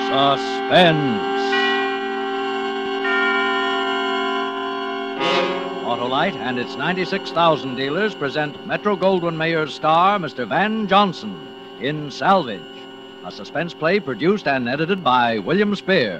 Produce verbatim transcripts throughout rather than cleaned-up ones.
Suspense. Autolite and its ninety-six thousand dealers present Metro-Goldwyn-Mayer's star, Mister Van Johnson, in Salvage, a suspense play produced and edited by William Spear.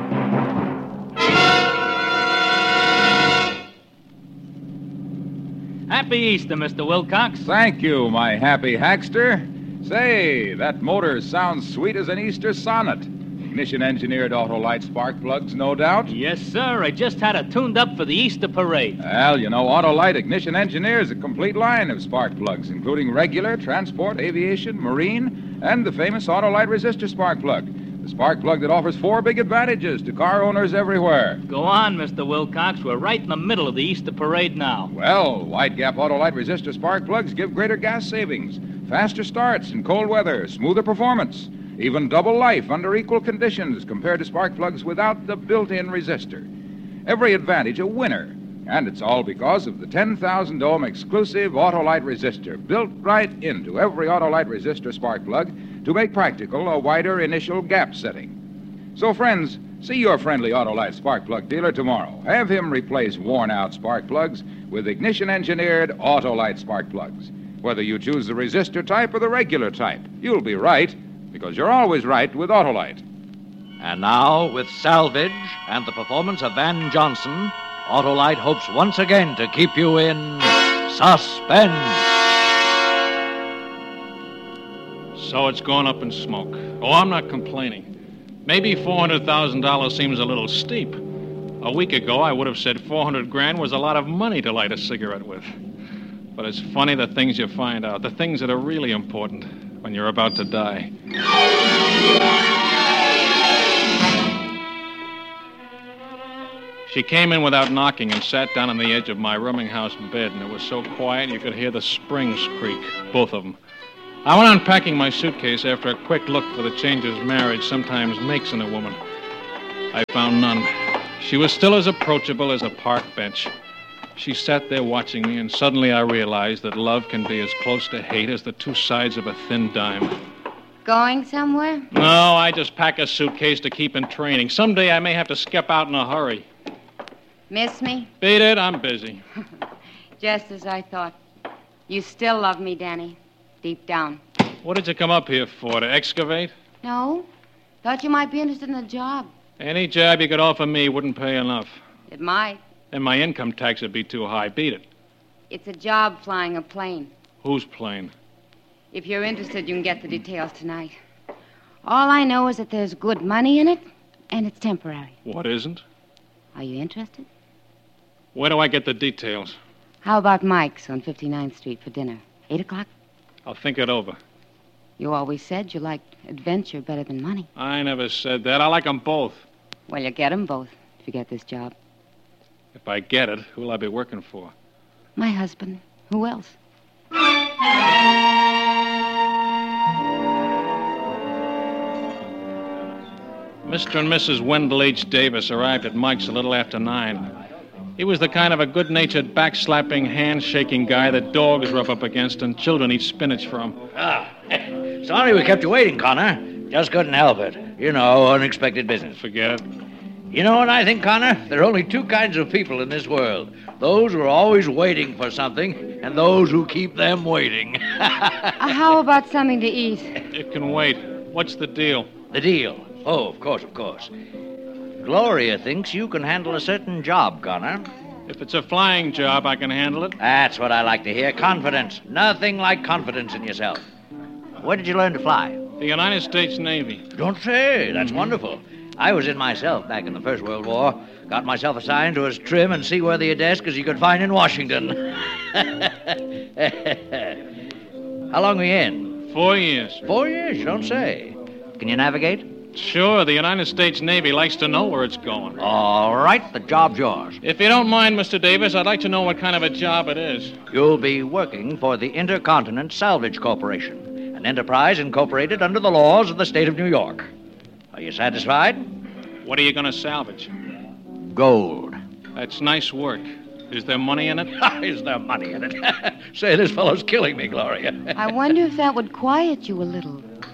Happy Easter, Mister Wilcox. Thank you, my happy hackster. Say, that motor sounds sweet as an Easter sonnet. Ignition-engineered Autolite spark plugs, no doubt? Yes, sir. I just had it tuned up for the Easter parade. Well, you know, Autolite Ignition engineers a complete line of spark plugs, including regular, transport, aviation, marine, and the famous Autolite resistor spark plug. The spark plug that offers four big advantages to car owners everywhere. Go on, Mister Wilcox. We're right in the middle of the Easter parade now. Well, wide-gap Autolite resistor spark plugs give greater gas savings, faster starts in cold weather, smoother performance, even double life under equal conditions compared to spark plugs without the built-in resistor. Every advantage a winner. And it's all because of the ten thousand ohm exclusive Autolite resistor, built right into every Autolite resistor spark plug to make practical a wider initial gap setting. So, friends, see your friendly Autolite spark plug dealer tomorrow. Have him replace worn-out spark plugs with ignition-engineered Autolite spark plugs. Whether you choose the resistor type or the regular type, you'll be right, because you're always right with Autolite. And now, with Salvage and the performance of Van Johnson, Autolite hopes once again to keep you in suspense. So it's gone up in smoke. Oh, I'm not complaining. Maybe four hundred thousand dollars seems a little steep. A week ago, I would have said four hundred grand was a lot of money to light a cigarette with. But it's funny the things you find out, the things that are really important when you're about to die. She came in without knocking and sat down on the edge of my rooming house bed, and it was so quiet you could hear the springs creak, both of them. I went unpacking my suitcase after a quick look for the changes marriage sometimes makes in a woman. I found none. She was still as approachable as a park bench. She sat there watching me, and suddenly I realized that love can be as close to hate as the two sides of a thin dime. Going somewhere? No, I just pack a suitcase to keep in training. Someday I may have to skip out in a hurry. Miss me? Beat it, I'm busy. Just as I thought. You still love me, Danny. Deep down. What did you come up here for, to excavate? No. Thought you might be interested in a job. Any job you could offer me wouldn't pay enough. It might. Then my income tax would be too high. Beat it. It's a job flying a plane. Whose plane? If you're interested, you can get the details tonight. All I know is that there's good money in it, and it's temporary. What isn't? Are you interested? Where do I get the details? How about Mike's on fifty-ninth Street for dinner? Eight o'clock? I'll think it over. You always said you liked adventure better than money. I never said that. I like 'em both. Well, you get 'em both if you get this job. If I get it, who'll I be working for? My husband. Who else? Mister and Missus Wendell H. Davis arrived at Mike's a little after nine. He was the kind of a good-natured, back-slapping, hand-shaking guy that dogs rub up against and children eat spinach from. Ah, sorry we kept you waiting, Connor. Just couldn't help it. You know, unexpected business. Forget it. You know what I think, Connor? There are only two kinds of people in this world. Those who are always waiting for something, and those who keep them waiting. uh, how about something to eat? It can wait. What's the deal? The deal? Oh, of course, of course. Gloria thinks you can handle a certain job, Connor. If it's a flying job, I can handle it. That's what I like to hear. Confidence. Nothing like confidence in yourself. Where did you learn to fly? The United States Navy. Don't say. That's mm-hmm. wonderful. I was in myself back in the First World War. Got myself assigned to as trim and seaworthy a desk as you could find in Washington. How long were you in? Four years. Four years? You don't say. Can you navigate? Sure, the United States Navy likes to know where it's going. All right, the job's yours. If you don't mind, Mister Davis, I'd like to know what kind of a job it is. You'll be working for the Intercontinent Salvage Corporation, an enterprise incorporated under the laws of the state of New York. Are you satisfied? What are you going to salvage? Gold. That's nice work. Is there money in it? Is there money in it? Say, this fellow's killing me, Gloria. I wonder if that would quiet you a little.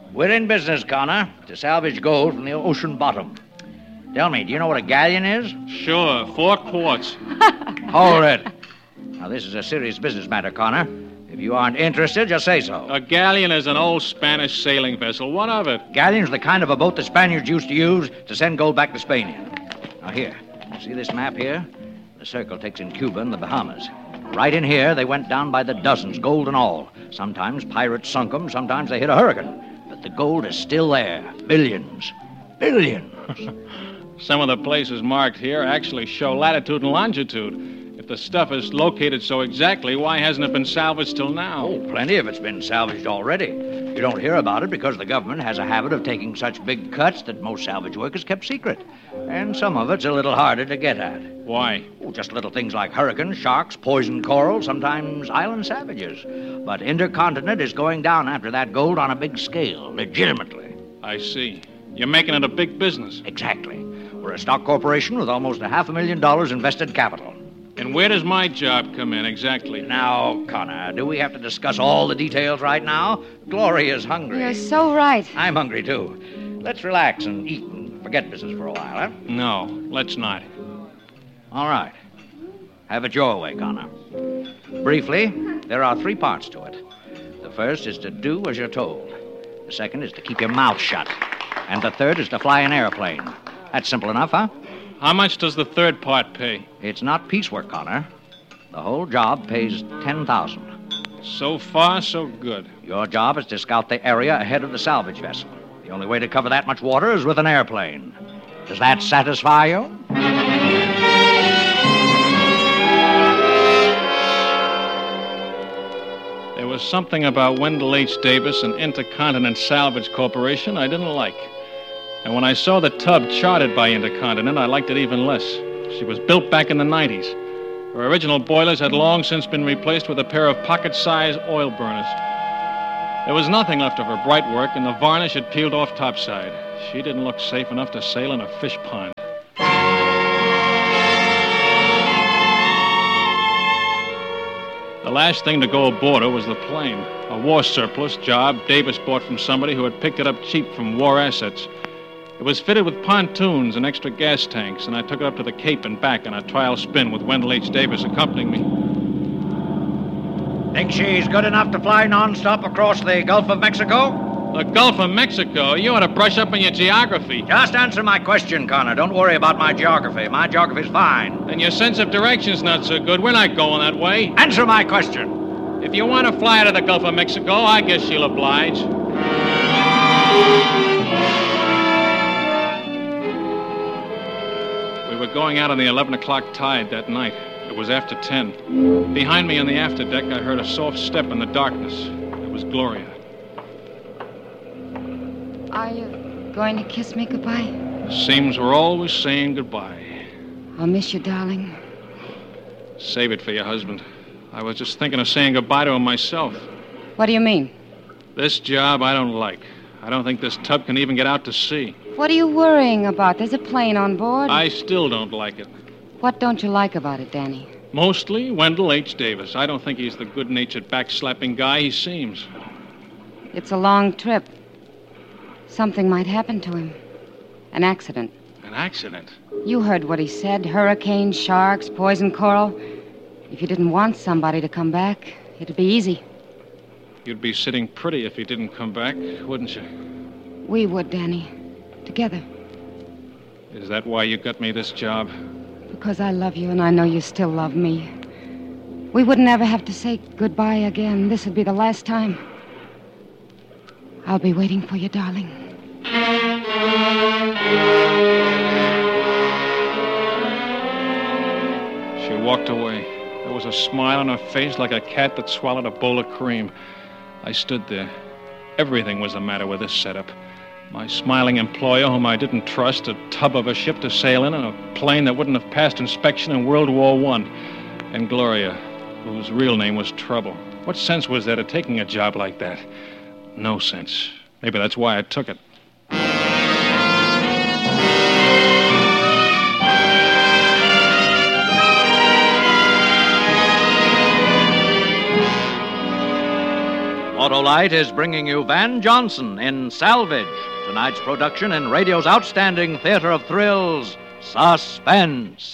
We're in business, Connor, to salvage gold from the ocean bottom. Tell me, do you know what a galleon is? Sure, four quarts. Hold it. Now, this is a serious business matter, Connor. If you aren't interested, just say so. A galleon is an old Spanish sailing vessel. What of it? Galleon's the kind of a boat the Spaniards used to use to send gold back to Spain in. Now, here. See this map here? The circle takes in Cuba and the Bahamas. Right in here, they went down by the dozens, gold and all. Sometimes pirates sunk them, sometimes they hit a hurricane. But the gold is still there. Billions. Billions. Some of the places marked here actually show latitude and longitude. If the stuff is located so exactly, why hasn't it been salvaged till now? Oh, plenty of it's been salvaged already. You don't hear about it because the government has a habit of taking such big cuts that most salvage work is kept secret. And some of it's a little harder to get at. Why? Oh, just little things like hurricanes, sharks, poisoned coral, sometimes island savages. But Intercontinent is going down after that gold on a big scale, legitimately. I see. You're making it a big business. Exactly. We're a stock corporation with almost a half a million dollars invested capital. And where does my job come in exactly? Now, Connor, do we have to discuss all the details right now? Gloria's hungry. You're so right. I'm hungry, too. Let's relax and eat and forget business for a while, huh? No, let's not. All right. Have it your way, Connor. Briefly, there are three parts to it. The first is to do as you're told. The second is to keep your mouth shut. And the third is to fly an airplane. That's simple enough, huh? How much does the third part pay? It's not piecework, Connor. The whole job pays ten thousand dollars. So far, so good. Your job is to scout the area ahead of the salvage vessel. The only way to cover that much water is with an airplane. Does that satisfy you? There was something about Wendell H. Davis and Intercontinent Salvage Corporation I didn't like. And when I saw the tub chartered by Intercontinent, I liked it even less. She was built back in the nineties. Her original boilers had long since been replaced with a pair of pocket-sized oil burners. There was nothing left of her bright work, and the varnish had peeled off topside. She didn't look safe enough to sail in a fish pond. The last thing to go aboard her was the plane, a war surplus job Davis bought from somebody who had picked it up cheap from war assets. It was fitted with pontoons and extra gas tanks, and I took it up to the Cape and back on a trial spin with Wendell H. Davis accompanying me. Think she's good enough to fly nonstop across the Gulf of Mexico? The Gulf of Mexico? You ought to brush up on your geography. Just answer my question, Connor. Don't worry about my geography. My geography's fine. And your sense of direction's not so good. We're not going that way. Answer my question. If you want to fly to the Gulf of Mexico, I guess you'll oblige. We were going out on the eleven o'clock tide that night. It was after ten. Behind me on the afterdeck, I heard a soft step in the darkness. It was Gloria. Are you going to kiss me goodbye? Seems we're always saying goodbye. I'll miss you, darling. Save it for your husband. I was just thinking of saying goodbye to him myself. What do you mean? This job I don't like. I don't think this tub can even get out to sea. What are you worrying about? There's a plane on board. I still don't like it. What don't you like about it, Danny? Mostly Wendell H. Davis. I don't think he's the good-natured, backslapping guy he seems. It's a long trip. Something might happen to him. An accident. An accident? You heard what he said. Hurricanes, sharks, poison coral. If you didn't want somebody to come back, it'd be easy. You'd be sitting pretty if he didn't come back, wouldn't you? We would, Danny. Together. Is that why you got me this job? Because I love you and I know you still love me. We wouldn't ever have to say goodbye again. This would be the last time. I'll be waiting for you, darling. She walked away. There was a smile on her face like a cat that swallowed a bowl of cream. I stood there. Everything was the matter with this setup. My smiling employer, whom I didn't trust, a tub of a ship to sail in, and a plane that wouldn't have passed inspection in World War One. And Gloria, whose real name was Trouble. What sense was there to taking a job like that? No sense. Maybe that's why I took it. Autolite is bringing you Van Johnson in Salvage, tonight's production in radio's outstanding theater of thrills, Suspense.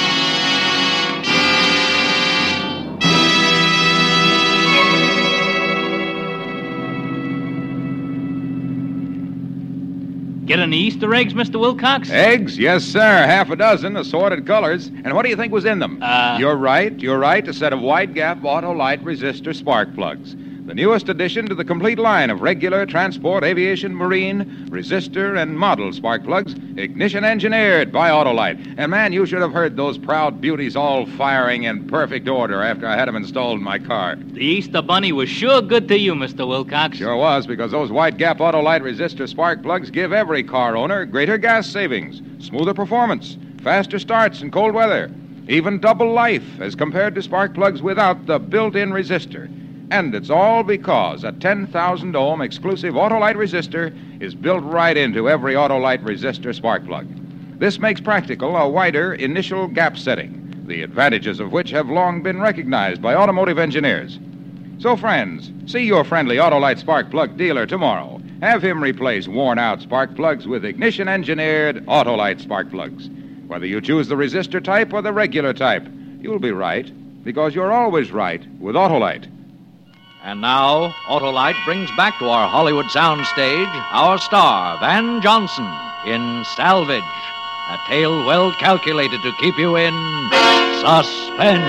Get any Easter eggs, Mister Wilcox? Eggs? Yes, sir. Half a dozen, assorted colors. And what do you think was in them? Uh... You're right. You're right. A set of wide-gap Autolite resistor spark plugs. The newest addition to the complete line of regular transport, aviation, marine, resistor, and model spark plugs, ignition engineered by Autolite. And, man, you should have heard those proud beauties all firing in perfect order after I had them installed in my car. The Easter Bunny was sure good to you, Mister Wilcox. Sure was, because those wide-gap Autolite resistor spark plugs give every car owner greater gas savings, smoother performance, faster starts in cold weather, even double life as compared to spark plugs without the built-in resistor. And it's all because a ten thousand ohm exclusive Autolite resistor is built right into every Autolite resistor spark plug. This makes practical a wider initial gap setting, the advantages of which have long been recognized by automotive engineers. So, friends, see your friendly Autolite spark plug dealer tomorrow. Have him replace worn-out spark plugs with ignition-engineered Autolite spark plugs. Whether you choose the resistor type or the regular type, you'll be right, because you're always right with Autolite. And now, Autolite brings back to our Hollywood soundstage our star, Van Johnson, in Salvage, a tale well calculated to keep you in suspense.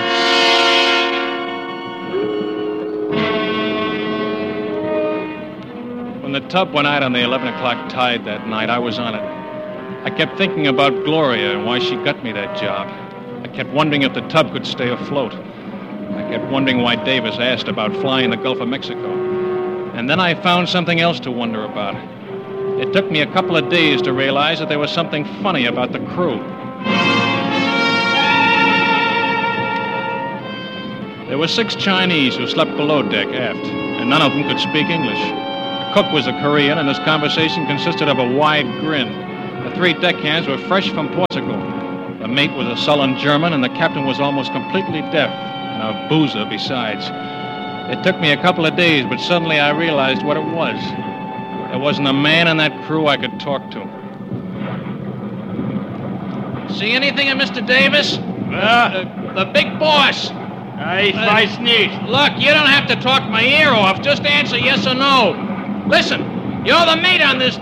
When the tub went out on the eleven o'clock tide that night, I was on it. I kept thinking about Gloria and why she got me that job. I kept wondering if the tub could stay afloat. I kept wondering why Davis asked about flying the Gulf of Mexico. And then I found something else to wonder about. It took me a couple of days to realize that there was something funny about the crew. There were six Chinese who slept below deck aft, and none of them could speak English. The cook was a Korean, and his conversation consisted of a wide grin. The three deckhands were fresh from Portugal. The mate was a sullen German, and the captain was almost completely deaf. A boozer besides. It took me a couple of days, but suddenly I realized what it was. There wasn't a man in that crew I could talk to. See anything of Mister Davis? Uh, Uh, the big boss. I uh, sneeze. Look, you don't have to talk my ear off. Just answer yes or no. Listen, you're the mate on this